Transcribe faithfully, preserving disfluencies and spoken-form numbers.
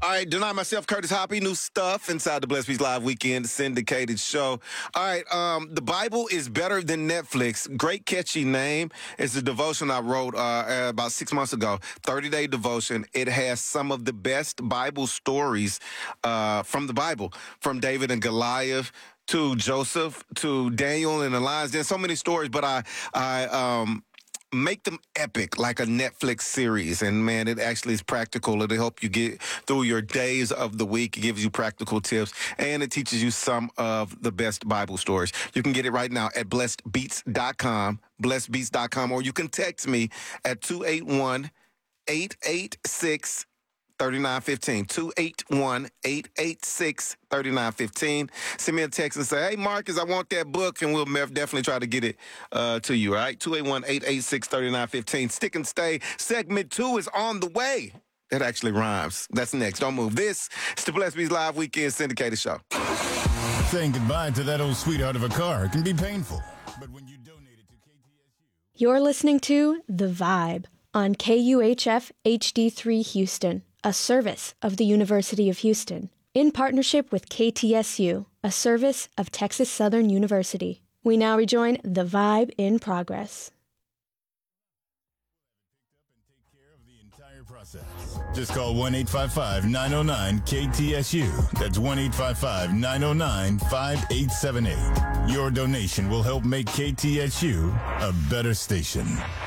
All right, deny myself, Curtis Hoppy, new stuff inside the Blessed Beats Live Weekend syndicated show. All right, um, the Bible is better than Netflix. Great catchy name. It's a devotion I wrote uh, about six months ago, thirty-day devotion. It has some of the best Bible stories uh, from the Bible, from David and Goliath to Joseph to Daniel and the lions. There's so many stories, but I, I, um, make them epic, like a Netflix series. And, man, it actually is practical. It'll help you get through your days of the week. It gives you practical tips, and it teaches you some of the best Bible stories. You can get it right now at blessed beats dot com, blessed beats dot com, or you can text me at two eight one, eight eight six, three nine one five, two eight one, eight eight six, three nine one five. Send me a text and say, hey, Marcus, I want that book, and we'll definitely try to get it uh, to you, all right? two eight one, eight eight six, three nine one five. Stick and stay. Segment two is on the way. That actually rhymes. That's next. Don't move. This is the Blessed Beats Live Weekend syndicated show. Saying goodbye to that old sweetheart of a car can be painful, but when you donate it to K T S U... You're listening to The Vibe on K U H F H D three Houston, a service of the University of Houston, in partnership with K T S U, a service of Texas Southern University. We now rejoin The Vibe in progress. Just call one eight five five, nine oh nine, K T S U. That's one eight five five, nine oh nine, five eight seven eight. Your donation will help make K T S U a better station.